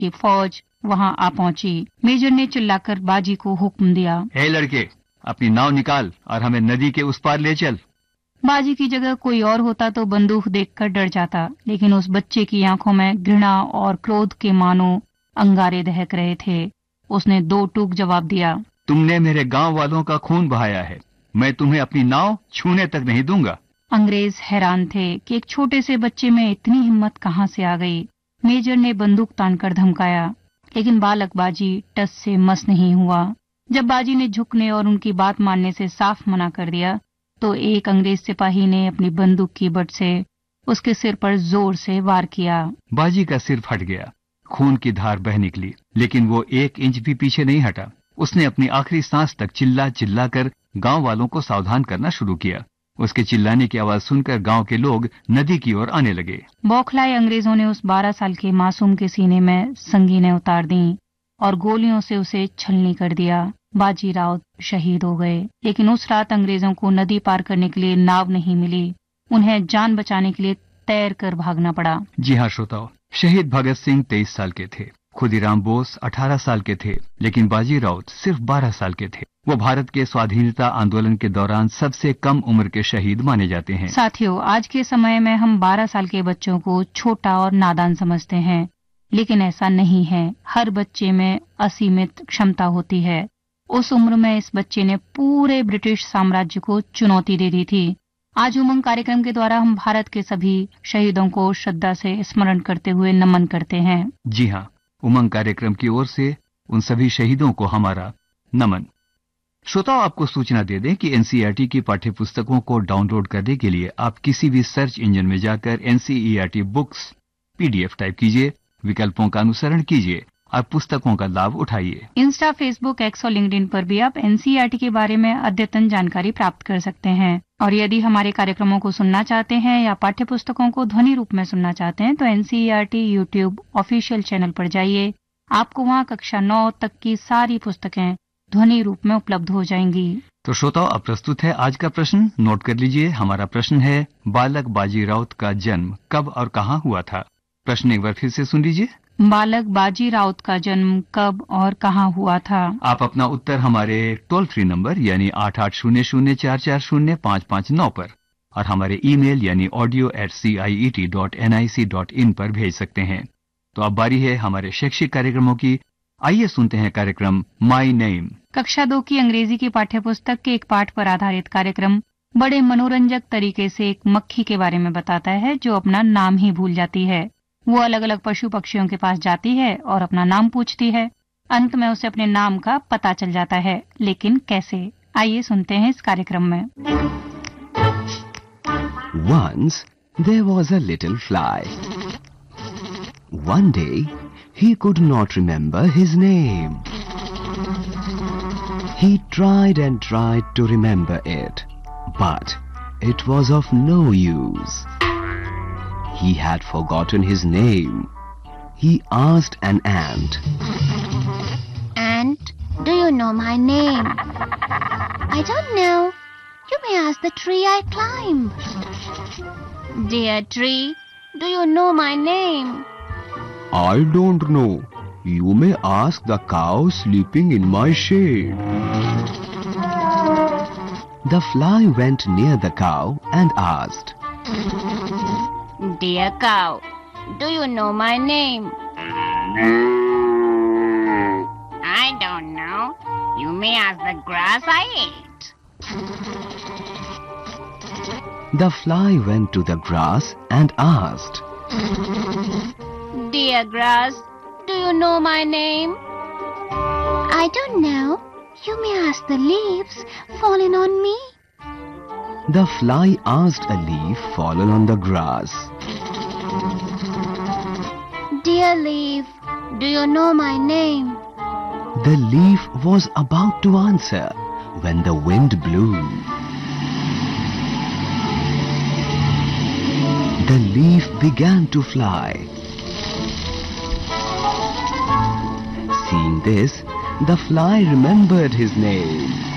कि फौज वहां आ पहुंची। मेजर ने चिल्लाकर बाजी को हुक्म दिया, ए लड़के, अपनी नाव निकाल और हमें नदी के उस पार ले चल। बाजी की जगह कोई और होता तो बंदूक देखकर डर जाता, लेकिन उस बच्चे की आंखों में घृणा और क्रोध के मानो अंगारे दहक रहे थे। उसने दो टूक जवाब दिया, तुमने मेरे गांव वालों का खून बहाया है, मैं तुम्हें अपनी नाव छूने तक नहीं दूंगा। अंग्रेज हैरान थे कि एक छोटे से बच्चे में इतनी हिम्मत कहां से आ गई। मेजर ने बंदूक तानकर धमकाया, लेकिन बालक बाजी टस से मस नहीं हुआ। जब बाजी ने झुकने और उनकी बात मानने से साफ मना कर दिया, तो एक अंग्रेज सिपाही ने अपनी बंदूक की बट से उसके सिर पर जोर से वार किया। बाजी का सिर फट गया, खून की धार बह निकली, लेकिन वो 1 इंच भी पीछे नहीं हटा। उसने अपनी आखिरी सांस तक चिल्ला चिल्ला कर गांव वालों को सावधान करना शुरू किया। उसके चिल्लाने की आवाज सुनकर गांव के लोग नदी की ओर आने लगे। बौखलाए अंग्रेजों ने उस 12 साल के मासूम के सीने में संगीनें उतार दी और गोलियों से उसे छलनी कर दिया। बाजी राउत शहीद हो गए, लेकिन उस रात अंग्रेजों को नदी पार करने के लिए नाव नहीं मिली। उन्हें जान बचाने के लिए तैर कर भागना पड़ा। जी हाँ श्रोताओ, शहीद भगत सिंह 23 साल के थे, खुदीराम बोस 18 साल के थे, लेकिन बाजी राउत सिर्फ 12 साल के थे। वो भारत के स्वाधीनता आंदोलन के दौरान सबसे कम उम्र के शहीद माने जाते हैं। साथियों, आज के समय में हम 12 साल के बच्चों को छोटा और नादान समझते हैं, लेकिन ऐसा नहीं है। हर बच्चे में असीमित क्षमता होती है। उस उम्र में इस बच्चे ने पूरे ब्रिटिश साम्राज्य को चुनौती दे दी थी। आज उमंग कार्यक्रम के द्वारा हम भारत के सभी शहीदों को श्रद्धा से स्मरण करते हुए नमन करते हैं। जी हाँ, उमंग कार्यक्रम की ओर से उन सभी शहीदों को हमारा नमन। श्रोताओं, आपको सूचना दे दें कि एनसीईआरटी की पाठ्य पुस्तकों को डाउनलोड करने के लिए आप किसी भी सर्च इंजन में जाकर एनसीईआरटी बुक्स पीडीएफ टाइप कीजिए, विकल्पों का अनुसरण कीजिए और पुस्तकों का लाभ उठाइए। इंस्टा, फेसबुक, एक्स और लिंक्डइन पर भी आप एनसीईआरटी के बारे में अद्यतन जानकारी प्राप्त कर सकते हैं। और यदि हमारे कार्यक्रमों को सुनना चाहते हैं या पाठ्य पुस्तकों को ध्वनि रूप में सुनना चाहते हैं, तो एनसीईआरटी यूट्यूब ऑफिशियल चैनल पर जाइए। आपको वहां कक्षा 9 तक की सारी पुस्तकें ध्वनि रूप में उपलब्ध हो जाएंगी। तो श्रोताओं, अब प्रस्तुत है आज का प्रश्न। नोट कर लीजिए, हमारा प्रश्न है, बालक बाजी राउत का जन्म कब और कहाँ हुआ था? प्रश्न एक बार फिर से सुन लीजिए। बालक बाजी राउत का जन्म कब और कहाँ हुआ था? आप अपना उत्तर हमारे टोल फ्री नंबर यानी 8800440559 पर और हमारे ईमेल यानी audio@ciet.nic.in पर भेज सकते हैं। तो अब बारी है हमारे शैक्षिक कार्यक्रमों की। आइए सुनते हैं कार्यक्रम माई नेम। कक्षा 2 की अंग्रेजी की पाठ्य पुस्तक के एक पाठ पर आधारित कार्यक्रम बड़े मनोरंजक तरीके से एक मक्खी के बारे में बताता है जो अपना नाम ही भूल जाती है। वो अलग अलग पशु पक्षियों के पास जाती है और अपना नाम पूछती है। अंत में उसे अपने नाम का पता चल जाता है, लेकिन कैसे? आइए सुनते हैं इस कार्यक्रम में। Once there was a little fly. One day he could not remember his name. He tried and tried to remember it, but it was of no use. He had forgotten his name. He asked an ant, "Ant, do you know my name?" "I don't know. You may ask the tree I climb." "Dear tree, do you know my name?" "I don't know. You may ask the cow sleeping in my shade." The fly went near the cow and asked, "Dear cow, do you know my name?" "I don't know. You may ask the grass I ate." The fly went to the grass and asked, "Dear grass, do you know my name?" "I don't know. You may ask the leaves fallen on me." The fly asked a leaf fallen on the grass, "Dear leaf, do you know my name?" The leaf was about to answer when the wind blew. The leaf began to fly. Seeing this, the fly remembered his name.